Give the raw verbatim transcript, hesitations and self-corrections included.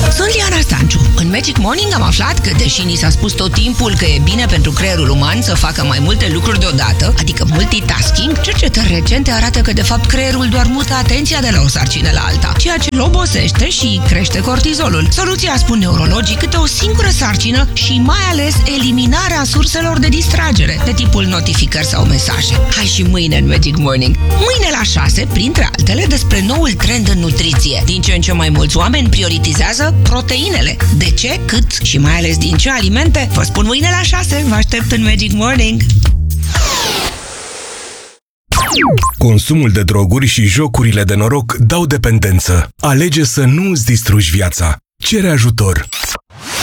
Sunt Liana Stanciu. În Magic Morning am aflat că, deși ni s-a spus tot timpul că e bine pentru creierul uman să facă mai multe lucruri deodată, adică multitasking, cercetări recente arată că, de fapt, creierul doar mută atenția de la o sarcină la alta, ceea ce îl obosește și crește cortizolul. Soluția, spun neurologii, câte o singură sarcină și mai ales eliminarea surselor de distragere, de tipul notificări sau mesaje. Hai și mâine în Magic Morning. Mâine la șase, printre altele, despre noul trend în nutriție. Din ce în ce mai mulți oameni prioritizează proteinele. De ce, cât și mai ales din ce alimente? Vă spun mâine la șase. Vă aștept în Magic Morning. Consumul de droguri și jocurile de noroc dau dependență. Alege să nu îți distrugi viața. Cere ajutor.